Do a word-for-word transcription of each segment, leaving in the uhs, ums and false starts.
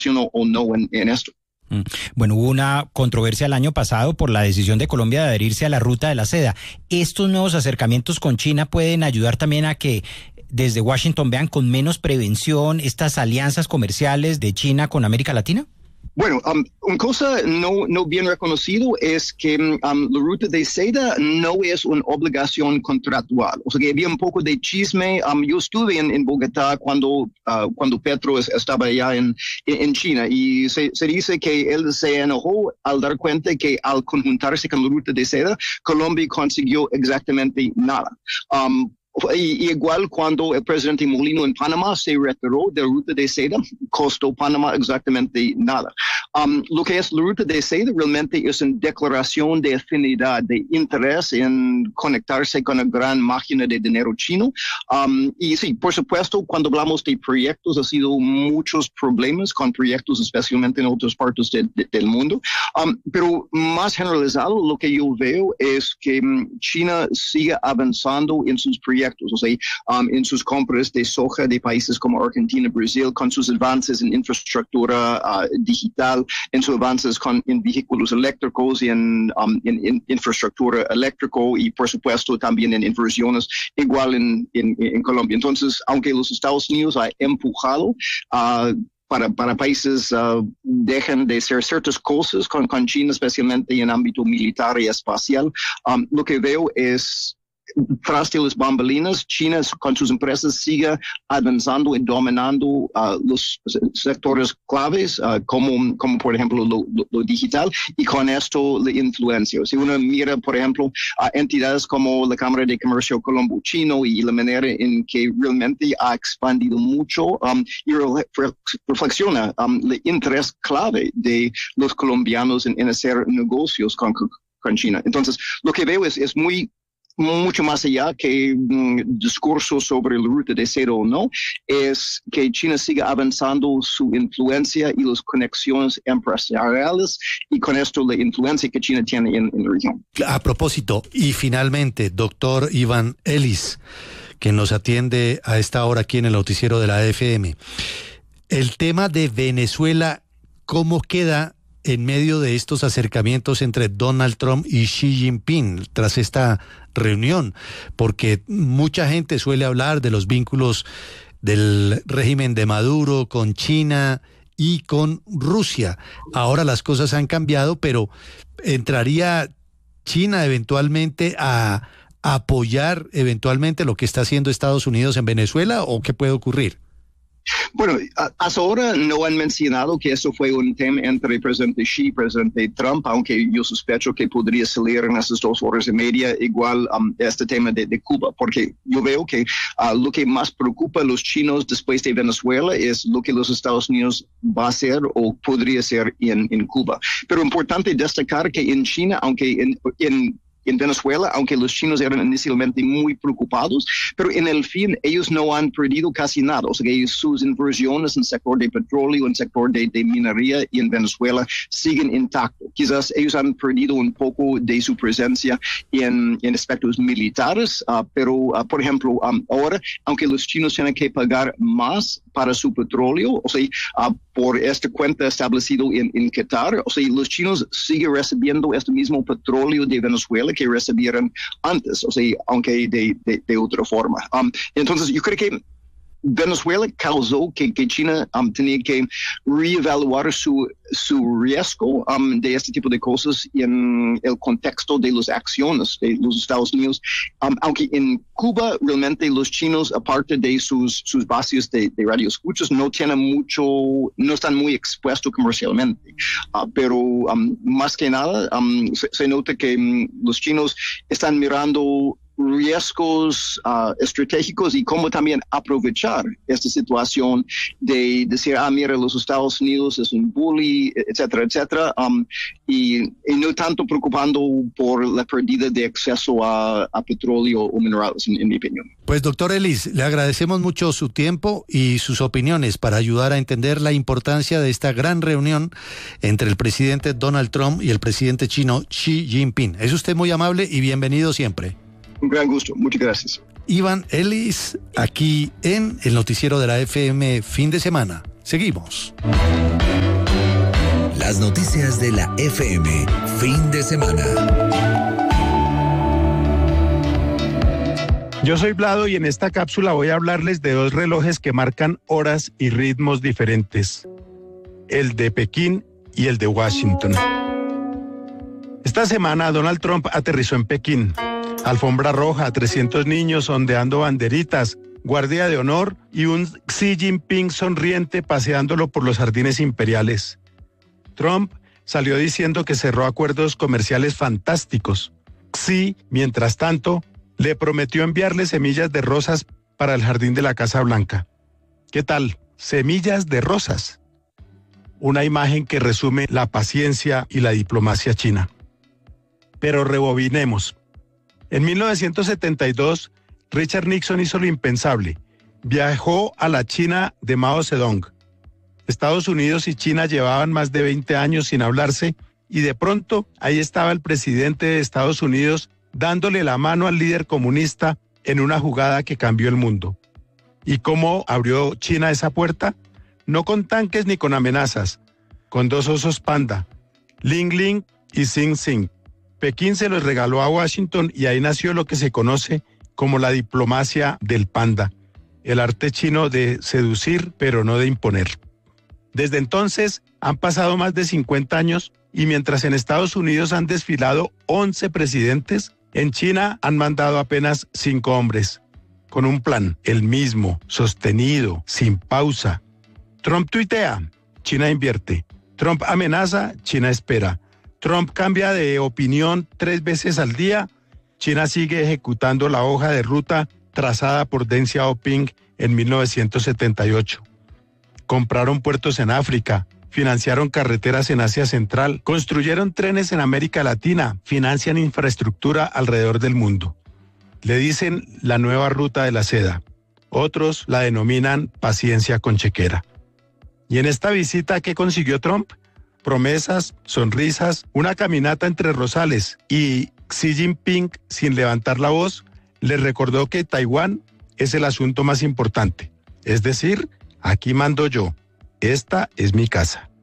o, o no en, en esto. Bueno, hubo una controversia el año pasado por la decisión de Colombia de adherirse a la ruta de la seda. ¿Estos nuevos acercamientos con China pueden ayudar también a que desde Washington vean con menos prevención estas alianzas comerciales de China con América Latina? Bueno, um, una cosa no, no bien reconocido es que um, la ruta de seda no es una obligación contractual. O sea que había un poco de chisme. Um, yo estuve en, en Bogotá cuando, uh, cuando Petro es, estaba allá en, en China y se, se dice que él se enojó al dar cuenta que al conjuntarse con la ruta de seda, Colombia consiguió exactamente nada. Um, Y, y igual cuando el presidente Molino en Panamá se retiró de la ruta de seda, costó Panamá exactamente nada. Um, lo que es la ruta de seda realmente es una declaración de afinidad, de interés en conectarse con la gran máquina de dinero chino. Um, y sí, por supuesto, cuando hablamos de proyectos, ha sido muchos problemas con proyectos, especialmente en otras partes de, de, del mundo. Um, pero más generalizado, lo que yo veo es que um, China sigue avanzando en sus proyectos. O sea, um, en sus compras de soja de países como Argentina, Brasil, con sus avances en infraestructura uh, digital, en sus avances con, en vehículos eléctricos y en, um, en, en infraestructura eléctrica y, por supuesto, también en inversiones, igual en, en, en Colombia. Entonces, aunque los Estados Unidos ha empujado uh, Para, para países uh, dejan de hacer ciertas cosas con, con China, especialmente en ámbito militar y espacial, um, lo que veo es tras de las bambalinas, China con sus empresas sigue avanzando y dominando uh, los sectores claves, uh, como, como por ejemplo lo, lo, lo digital, y con esto la influencia. Si uno mira, por ejemplo, uh, entidades como la Cámara de Comercio Colombo-Chino y la manera en que realmente ha expandido mucho, um, y re reflexiona um, el interés clave de los colombianos en, en hacer negocios con, con China. Entonces, lo que veo es, es muy mucho más allá que un um, discurso sobre la ruta de seda o no, es que China siga avanzando su influencia y las conexiones empresariales y con esto la influencia que China tiene en, en la región. A propósito, y finalmente, doctor Iván Ellis, que nos atiende a esta hora aquí en el noticiero de la F M, el tema de Venezuela, ¿cómo queda en medio de estos acercamientos entre Donald Trump y Xi Jinping tras esta reunión? Porque mucha gente suele hablar de los vínculos del régimen de Maduro con China y con Rusia. Ahora las cosas han cambiado, pero ¿entraría China eventualmente a apoyar eventualmente lo que está haciendo Estados Unidos en Venezuela o qué puede ocurrir? Bueno, hasta ahora no han mencionado que eso fue un tema entre el presidente Xi y el presidente Trump, aunque yo sospecho que podría salir en esas dos horas y media igual um, este tema de, de Cuba, porque yo veo que uh, lo que más preocupa a los chinos después de Venezuela es lo que los Estados Unidos va a hacer o podría hacer en, en Cuba. Pero importante destacar que en China, aunque en, en en Venezuela, aunque los chinos eran inicialmente muy preocupados, pero en el fin ellos no han perdido casi nada. O sea que sus inversiones en el sector de petróleo, en el sector de, de minería y en Venezuela siguen intactos. Quizás ellos han perdido un poco de su presencia en, en aspectos militares, uh, pero uh, por ejemplo, um, ahora, aunque los chinos tienen que pagar más para su petróleo, o sea, uh, por esta cuenta establecido en, en Qatar, o sea, los chinos siguen recibiendo este mismo petróleo de Venezuela que recibieron antes, o sea, aunque de, de, de otra forma. Um, entonces, yo creo que Venezuela causó que, que China um, tenía que reevaluar su, su riesgo um, de este tipo de cosas en el contexto de las acciones de los Estados Unidos. Um, aunque en Cuba realmente los chinos, aparte de sus, sus bases de, de radioescuchas, no tienen mucho, no están muy expuestos comercialmente. Uh, pero um, más que nada um, se, se nota que um, los chinos están mirando riesgos uh, estratégicos y cómo también aprovechar esta situación de decir, ah, mira, los Estados Unidos es un bully, etcétera, etcétera, um, y, y no tanto preocupando por la pérdida de acceso a, a petróleo o minerales, en, en mi opinión. Pues, doctor Ellis, le agradecemos mucho su tiempo y sus opiniones para ayudar a entender la importancia de esta gran reunión entre el presidente Donald Trump y el presidente chino Xi Jinping. Es usted muy amable y bienvenido siempre. Un gran gusto, muchas gracias. Iván Ellis, aquí en el noticiero de la F M Fin de Semana. Seguimos. Las noticias de la F M, fin de semana. Yo soy Vlado y en esta cápsula voy a hablarles de dos relojes que marcan horas y ritmos diferentes. El de Pekín y el de Washington. Esta semana Donald Trump aterrizó en Pekín. Alfombra roja, trescientos niños ondeando banderitas, guardia de honor y un Xi Jinping sonriente paseándolo por los jardines imperiales. Trump salió diciendo que cerró acuerdos comerciales fantásticos. Xi, mientras tanto, le prometió enviarle semillas de rosas para el jardín de la Casa Blanca. ¿Qué tal? Semillas de rosas. Una imagen que resume la paciencia y la diplomacia china. Pero rebobinemos. En mil novecientos setenta y dos, Richard Nixon hizo lo impensable. Viajó a la China de Mao Zedong. Estados Unidos y China llevaban más de veinte años sin hablarse y de pronto ahí estaba el presidente de Estados Unidos dándole la mano al líder comunista en una jugada que cambió el mundo. ¿Y cómo abrió China esa puerta? No con tanques ni con amenazas, con dos osos panda, Ling Ling y Xing Xing. Pekín se los regaló a Washington y ahí nació lo que se conoce como la diplomacia del panda, el arte chino de seducir pero no de imponer. Desde entonces han pasado más de cincuenta años y mientras en Estados Unidos han desfilado once presidentes, en China han mandado apenas cinco hombres, con un plan, el mismo, sostenido, sin pausa. Trump tuitea, China invierte. Trump amenaza, China espera. Trump cambia de opinión tres veces al día, China sigue ejecutando la hoja de ruta trazada por Deng Xiaoping en mil novecientos setenta y ocho. Compraron puertos en África, financiaron carreteras en Asia Central, construyeron trenes en América Latina, financian infraestructura alrededor del mundo. Le dicen la nueva ruta de la seda. Otros la denominan paciencia con chequera. Y en esta visita, ¿qué consiguió Trump? Promesas, sonrisas, una caminata entre rosales y Xi Jinping, sin levantar la voz, le recordó que Taiwán es el asunto más importante. Es decir, aquí mando yo. Esta es mi casa.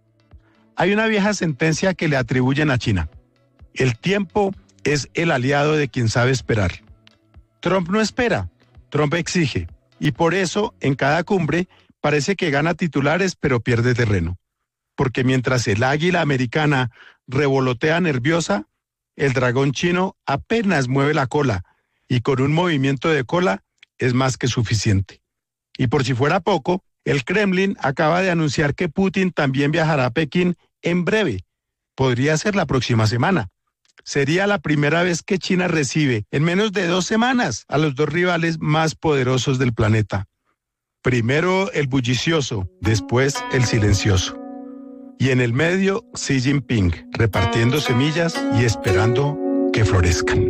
Hay una vieja sentencia que le atribuyen a China. El tiempo es el aliado de quien sabe esperar. Trump no espera, Trump exige. Y por eso, en cada cumbre, parece que gana titulares pero pierde terreno. Porque mientras el águila americana revolotea nerviosa, el dragón chino apenas mueve la cola y con un movimiento de cola es más que suficiente. Y por si fuera poco, el Kremlin acaba de anunciar que Putin también viajará a Pekín en breve. Podría ser la próxima semana. Sería la primera vez que China recibe en menos de dos semanas a los dos rivales más poderosos del planeta. Primero el bullicioso, después el silencioso. Y en el medio, Xi Jinping, repartiendo semillas y esperando que florezcan.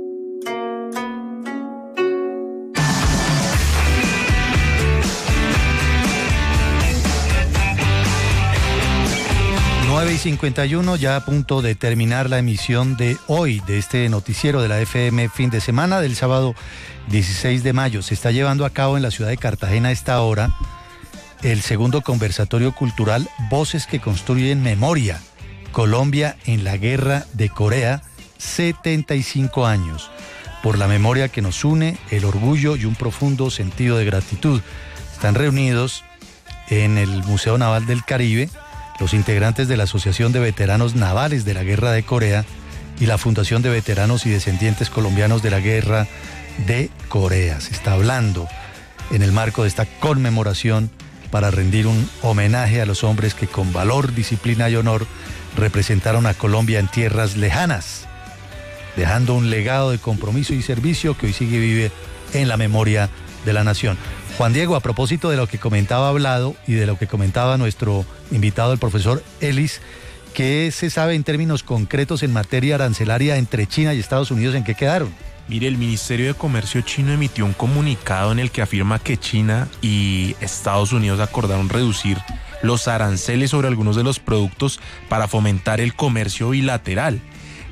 nueve y cincuenta y uno, ya a punto de terminar la emisión de hoy, de este noticiero de la F M fin de semana del sábado dieciséis de mayo. Se está llevando a cabo en la ciudad de Cartagena a esta hora el segundo conversatorio cultural Voces que construyen memoria, Colombia en la guerra de Corea, setenta y cinco años, por la memoria que nos une, el orgullo y un profundo sentido de gratitud. Están reunidos en el Museo Naval del Caribe los integrantes de la Asociación de Veteranos Navales de la Guerra de Corea y la Fundación de Veteranos y Descendientes Colombianos de la Guerra de Corea. Se está hablando en el marco de esta conmemoración para rendir un homenaje a los hombres que con valor, disciplina y honor representaron a Colombia en tierras lejanas, dejando un legado de compromiso y servicio que hoy sigue vive en la memoria de la nación. Juan Diego, a propósito de lo que comentaba Vlado y de lo que comentaba nuestro invitado, el profesor Ellis, ¿qué se sabe en términos concretos en materia arancelaria entre China y Estados Unidos? ¿En qué quedaron? Mire, el Ministerio de Comercio chino emitió un comunicado en el que afirma que China y Estados Unidos acordaron reducir los aranceles sobre algunos de los productos para fomentar el comercio bilateral.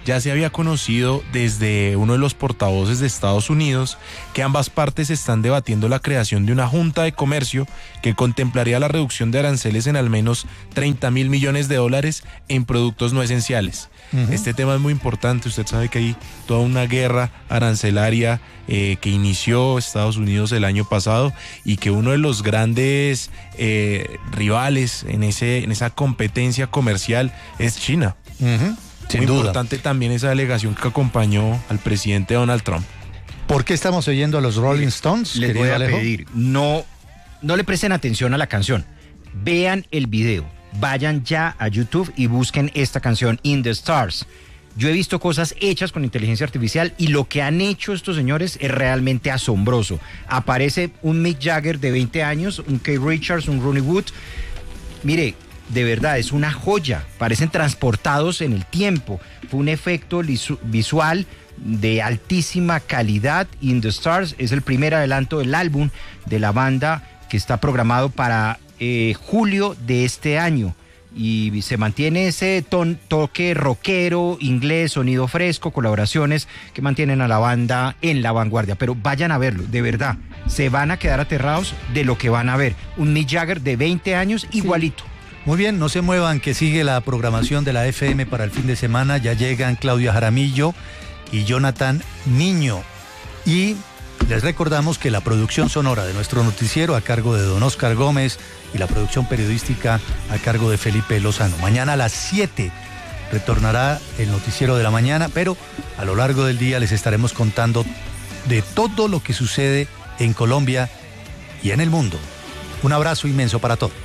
ya se había conocido desde uno de los portavoces de Estados Unidos que ambas partes están debatiendo la creación de una junta de comercio que contemplaría la reducción de aranceles en al menos treinta mil millones de dólares en productos no esenciales. Uh-huh. Este tema es muy importante. Usted sabe que hay toda una guerra arancelaria eh, que inició Estados Unidos el año pasado y que uno de los grandes eh, rivales en, ese, en esa competencia comercial es China. Uh-huh. Sin Muy duda. importante también esa delegación que acompañó al presidente Donald Trump. ¿Por qué estamos oyendo a los Rolling Stones? Les voy a Alejo? pedir, no, no le presten atención a la canción. Vean el video. Vayan ya a YouTube y busquen esta canción, In the Stars. Yo he visto cosas hechas con inteligencia artificial y lo que han hecho estos señores es realmente asombroso. Aparece un Mick Jagger de veinte años, un Keith Richards, un Ronnie Wood. Mire, de verdad, es una joya. Parecen transportados en el tiempo. Fue un efecto visual de altísima calidad. In the Stars es el primer adelanto del álbum de la banda que está programado para eh, julio de este año. Y se mantiene ese ton, toque rockero, inglés, sonido fresco, colaboraciones que mantienen a la banda en la vanguardia. Pero vayan a verlo, de verdad. Se van a quedar aterrados de lo que van a ver. Un Mick Jagger de veinte años, igualito. Sí. Muy bien, no se muevan, que sigue la programación de la F M para el fin de semana. Ya llegan Claudia Jaramillo y Jonathan Niño. Y les recordamos que la producción sonora de nuestro noticiero a cargo de don Oscar Gómez y la producción periodística a cargo de Felipe Lozano. Mañana a las siete retornará el noticiero de la mañana, pero a lo largo del día les estaremos contando de todo lo que sucede en Colombia y en el mundo. Un abrazo inmenso para todos.